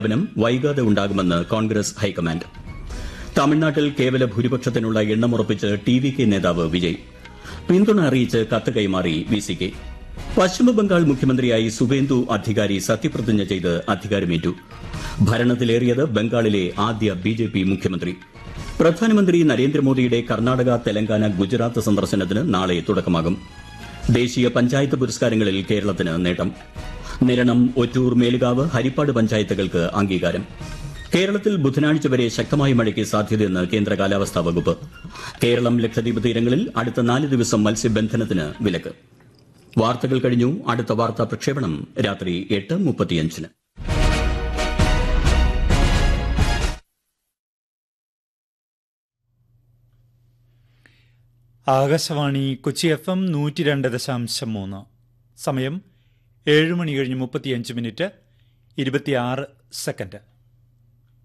നം വൈകാതെ ഉണ്ടാകുമെന്ന് കോൺഗ്രസ് ഹൈക്കമാൻഡ്. തമിഴ്നാട്ടിൽ കേവല ഭൂരിപക്ഷത്തിനുള്ള എണ്ണമുറപ്പിച്ച് ടി.വി.കെ നേതാവ് വിജയ്. പിന്തുണ അറിയിച്ച് കത്ത് കൈമാറി വി.സി.കെ. പശ്ചിമബംഗാൾ മുഖ്യമന്ത്രിയായി സുവേന്ദു അധികാരി സത്യപ്രതിജ്ഞ ചെയ്ത് അധികാരമേറ്റു. ഭരണത്തിലേറിയത് ബംഗാളിലെ ആദ്യ ബി.ജെ.പി മുഖ്യമന്ത്രി. പ്രധാനമന്ത്രി നരേന്ദ്രമോദിയുടെ കർണാടക, തെലങ്കാന, ഗുജറാത്ത് സന്ദർശനത്തിന് നാളെ തുടക്കമാകും. ദേശീയ പഞ്ചായത്ത് പുരസ്കാരങ്ങളിൽ കേരളത്തിന് നേട്ടം. നിരണം, ഒറ്റൂർ, മേലുകാവ്, ഹരിപ്പാട് പഞ്ചായത്തുകൾക്ക് അംഗീകാരം. കേരളത്തിൽ ബുധനാഴ്ച വരെ ശക്തമായ മഴയ്ക്ക് സാധ്യതയെന്ന് കേന്ദ്ര കാലാവസ്ഥാ വകുപ്പ്. കേരളം, ലക്ഷദ്വീപ് തീരങ്ങളിൽ അടുത്ത 4 ദിവസം മത്സ്യബന്ധനത്തിന് വിലക്ക്. വാർത്തകൾ കഴിഞ്ഞു. അടുത്ത വാർത്താ പ്രക്ഷേപണം രാത്രി 8:35. ആകാശവാണി കൊച്ചി FM 102.3. സമയം 7 മണി കഴിഞ്ഞ് 35 മിനിറ്റ് 26 സെക്കൻഡ്.